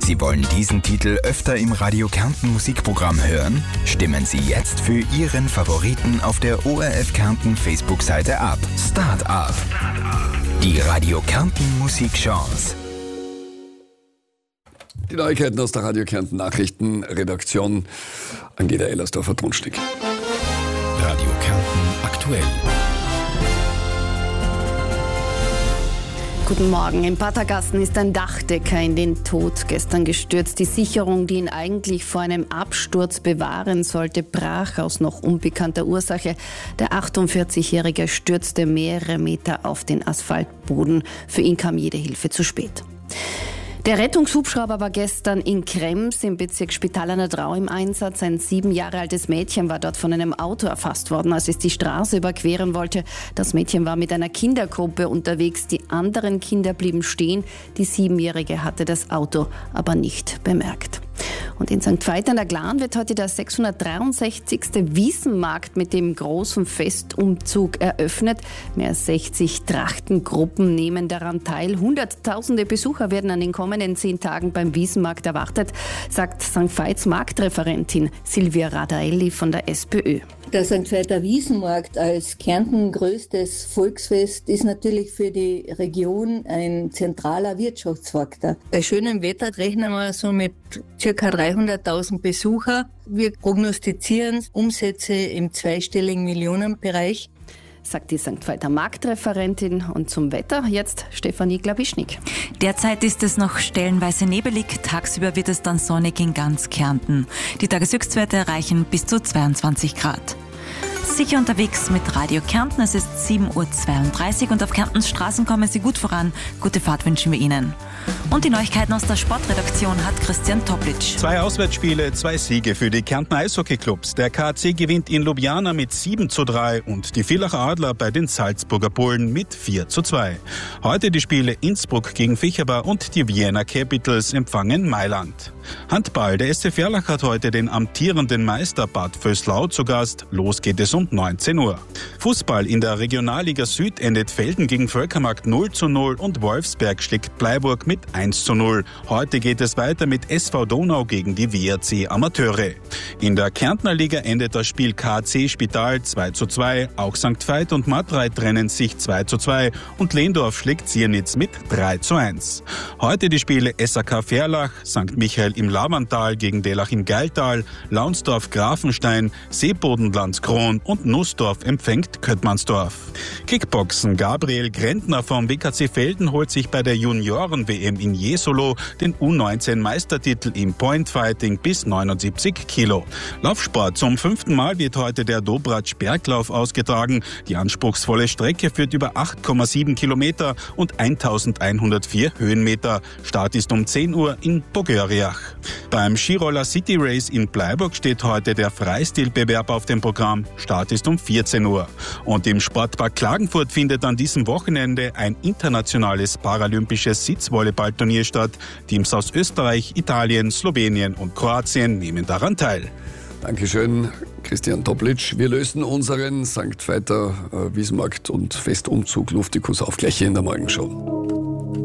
Sie wollen diesen Titel öfter im Radio Kärnten Musikprogramm hören? Stimmen Sie jetzt für Ihren Favoriten auf der ORF Kärnten Facebook-Seite ab. Start up. Die Radio Kärnten Musikchance. Die Neuigkeiten aus der Radio Kärnten Nachrichtenredaktion. Angela Ellersdorfer-Trunschnick. Radio Kärnten aktuell. Guten Morgen. In Patergassen ist ein Dachdecker in den Tod gestern gestürzt. Die Sicherung, die ihn eigentlich vor einem Absturz bewahren sollte, brach aus noch unbekannter Ursache. Der 48-Jährige stürzte mehrere Meter auf den Asphaltboden. Für ihn kam jede Hilfe zu spät. Der Rettungshubschrauber war gestern in Krems im Bezirk Spital an der Drau im Einsatz. Ein 7 Jahre altes Mädchen war dort von einem Auto erfasst worden, als es die Straße überqueren wollte. Das Mädchen war mit einer Kindergruppe unterwegs. Die anderen Kinder blieben stehen. Die 7-Jährige hatte das Auto aber nicht bemerkt. Und in St. Veit an der Glan wird heute der 663. Wiesenmarkt mit dem großen Festumzug eröffnet. Mehr als 60 Trachtengruppen nehmen daran teil. Hunderttausende Besucher werden an den kommenden 10 Tagen beim Wiesenmarkt erwartet, sagt St. Veits Marktreferentin Silvia Radaelli von der SPÖ. Der St. Veiter Wiesenmarkt als Kärnten größtes Volksfest ist natürlich für die Region ein zentraler Wirtschaftsfaktor. Bei schönem Wetter rechnen wir so mit ca. 300.000 Besucher. Wir prognostizieren Umsätze im zweistelligen Millionenbereich, sagt die St. Veiter Marktreferentin. Und zum Wetter jetzt Stefanie Glawischnik. Derzeit ist es noch stellenweise nebelig, tagsüber wird es dann sonnig in ganz Kärnten. Die Tageshöchstwerte erreichen bis zu 22 Grad. Sicher unterwegs mit Radio Kärnten, es ist 7.32 Uhr und auf Kärntens Straßen kommen Sie gut voran. Gute Fahrt wünschen wir Ihnen. Und die Neuigkeiten aus der Sportredaktion hat Christian Toplitsch. 2 Auswärtsspiele, 2 Siege für die Kärntner Eishockeyclubs. Der KAC gewinnt in Ljubljana mit 7:3 und die Villacher Adler bei den Salzburger Bullen mit 4:2. Heute die Spiele Innsbruck gegen Ficherber und die Vienna Capitals empfangen Mailand. Handball, der SC Verlach hat heute den amtierenden Meister Bad Vöslau zu Gast. Los geht es um 19 Uhr. Fußball in der Regionalliga Süd endet Velden gegen Völkermarkt 0:0 und Wolfsberg schlägt Bleiburg mit 1:0. Heute geht es weiter mit SV Donau gegen die WRC Amateure. In der Kärntner Liga endet das Spiel KAC Spital 2:2. Auch St. Veit und Matrei trennen sich 2:2 und Lehndorf schlägt Siernitz mit 3:1. Heute die Spiele SAK Verlach, St. Michael im Lavantal gegen Dellach im Geiltal, Launsdorf Grafenstein, Seeboden Landskron und Nussdorf empfängt Köttmannsdorf. Kickboxen, Gabriel Grentner vom WKC Velden holt sich bei der Junioren-WM in Jesolo den U19-Meistertitel im Pointfighting bis 79 Kilo. Laufsport, zum 5. Mal wird heute der Dobratsch-Berglauf ausgetragen. Die anspruchsvolle Strecke führt über 8,7 Kilometer und 1104 Höhenmeter. Start ist um 10 Uhr in Bogöriach. Beim Skiroller City Race in Bleiburg steht heute der Freistilbewerb auf dem Programm. Start ist um 14 Uhr. Und im Sportpark Klagenfurt findet an diesem Wochenende ein internationales paralympisches Sitzvolleyballturnier statt. Teams aus Österreich, Italien, Slowenien und Kroatien nehmen daran teil. Dankeschön, Christian Toplitsch. Wir lösen unseren St. Veiter Wiesenmarkt und Festumzug Luftikus auf gleich hier in der Morgenshow.